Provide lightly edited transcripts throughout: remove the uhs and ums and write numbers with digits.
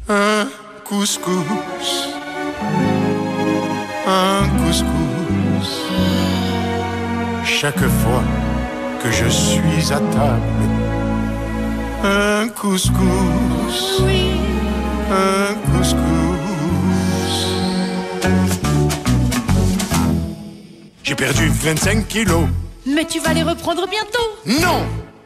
Un couscous, un couscous. Chaque fois que je suis à table, un couscous, un couscous. J'ai perdu 25 kilos. Mais tu vas les reprendre bientôt. Non!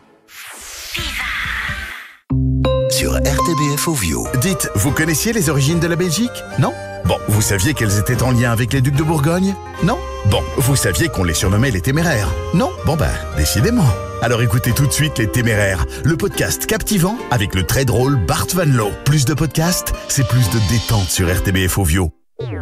Sur RTBF Ovio. Dites, vous connaissiez les origines de la Belgique? Non? Bon, vous saviez qu'elles étaient en lien avec les ducs de Bourgogne? Non? Bon, vous saviez qu'on les surnommait les Téméraires? Non? Bon décidément. Alors écoutez tout de suite Les Téméraires, le podcast captivant avec le très drôle Bart Van Loo. Plus de podcasts, c'est plus de détente sur RTBF Ovio.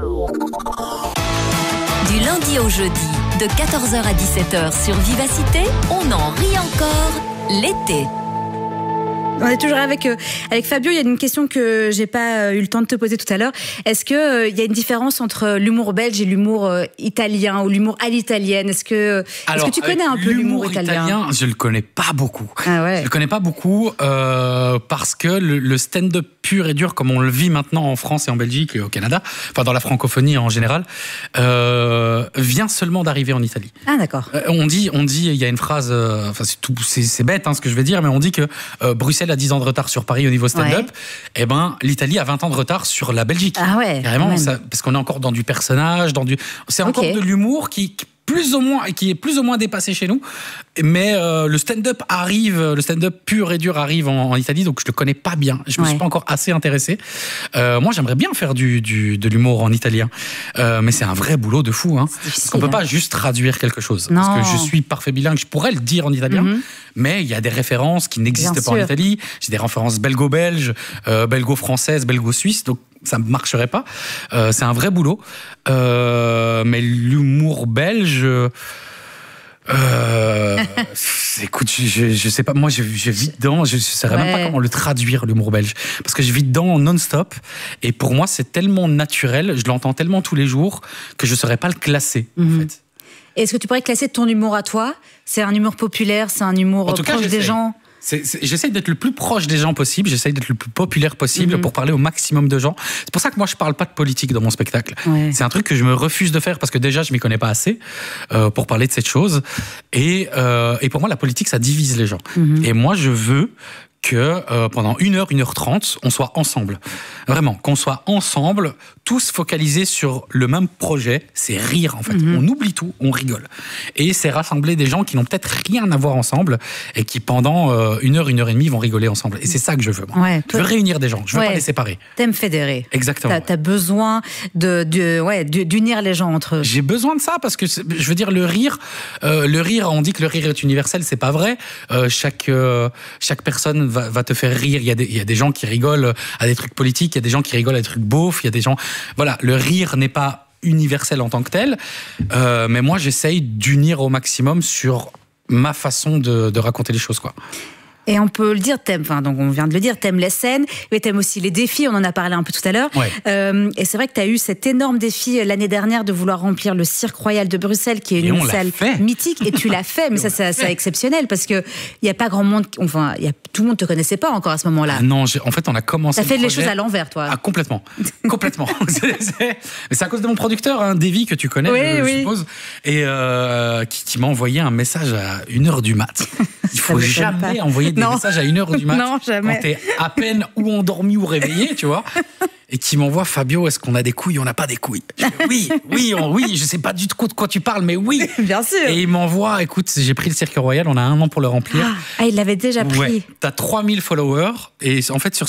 Du lundi au jeudi, de 14h à 17h sur Vivacité, on en rit encore l'été. On est toujours avec Fabio. Il y a une question que j'ai pas eu le temps de te poser tout à l'heure. Est-ce que il y a une différence entre l'humour belge et l'humour italien ou l'humour à l'italienne? Est-ce que tu connais un peu l'humour italien? Je le connais pas beaucoup. Ah ouais. Je le connais pas beaucoup parce que le stand-up pur et dur, comme on le vit maintenant en France et en Belgique et au Canada, enfin dans la francophonie en général, vient seulement d'arriver en Italie. Ah d'accord. On dit, il y a une phrase, enfin c'est bête ce que je vais dire, mais on dit que Bruxelles a 10 ans de retard sur Paris au niveau stand-up. Ouais. Eh ben, l'Italie a 20 ans de retard sur la Belgique. Ah ouais. Carrément, parce qu'on est encore dans du personnage, c'est encore de l'humour qui est plus ou moins dépassé chez nous, mais le stand-up pur et dur arrive en Italie, donc je le connais pas bien. Je me suis pas encore assez intéressé. Moi, j'aimerais bien faire de l'humour en italien, mais c'est un vrai boulot de fou, hein. Parce qu'on peut pas juste traduire quelque chose. Non. Parce que je suis parfait bilingue, je pourrais le dire en italien, mais il y a des références qui n'existent pas en Italie. J'ai des références belgo-belges, belgo-françaises, belgo-suisses, donc ça ne marcherait pas. C'est un vrai boulot. Mais l'humour belge... écoute, je sais pas, moi je vis dedans, je saurais même pas comment le traduire, l'humour belge, parce que je vis dedans non-stop, et pour moi c'est tellement naturel, je l'entends tellement tous les jours, que je saurais pas le classer, en fait. Est-ce que tu pourrais classer ton humour à toi? C'est un humour populaire, c'est un humour proche des gens? J'essaye d'être le plus proche des gens possible, j'essaye d'être le plus populaire possible pour parler au maximum de gens. C'est pour ça que moi je parle pas de politique dans mon spectacle. Ouais. C'est un truc que je me refuse de faire parce que déjà je m'y connais pas assez pour parler de cette chose. Et pour moi la politique ça divise les gens. Et moi je veux que pendant 1h30, on soit ensemble. Vraiment, qu'on soit ensemble, tous focalisés sur le même projet, c'est rire en fait. On oublie tout, on rigole. Et c'est rassembler des gens qui n'ont peut-être rien à voir ensemble et qui pendant 1h et demie vont rigoler ensemble. Et c'est ça que je veux, moi. Ouais, je veux réunir des gens, je veux pas les séparer. T'aimes fédérer. Exactement. T'as besoin d'unir les gens entre eux. J'ai besoin de ça parce que, je veux dire, le rire, on dit que le rire est universel, c'est pas vrai. Chaque personne va te faire rire. Il y a des gens qui rigolent à des trucs politiques, il y a des gens qui rigolent à des trucs beaufs, il y a des gens... Voilà, le rire n'est pas universel en tant que tel, mais moi j'essaye d'unir au maximum sur ma façon de raconter les choses, quoi. Et on peut le dire, donc on vient de le dire, t'aimes les scènes, mais t'aimes aussi les défis, on en a parlé un peu tout à l'heure. Ouais. Et c'est vrai que t'as eu cet énorme défi l'année dernière de vouloir remplir le Cirque Royal de Bruxelles, qui est une salle mythique, et tu l'as fait, mais c'est exceptionnel, parce que il y a pas grand monde, enfin, tout le monde te connaissait pas encore à ce moment-là. Ah non, en fait, on a commencé. T'as fait les choses à l'envers, toi. Ah, complètement. Mais c'est à cause de mon producteur, Davy, que tu connais, je suppose, et qui m'a envoyé un message à 1h du mat. Il faut jamais envoyer des messages à 1h du mat. Non, jamais. Quand t'es à peine ou endormi ou réveillé, tu vois. Et qui m'envoie: Fabio, est-ce qu'on a des couilles? On n'a pas des couilles. Oui, je sais pas du tout de quoi tu parles, mais oui. Bien sûr. Et il m'envoie: écoute, j'ai pris le Cirque Royal, on a 1 an pour le remplir. Ah, il l'avait déjà pris. Ouais. T'as 3000 followers, et en fait, sur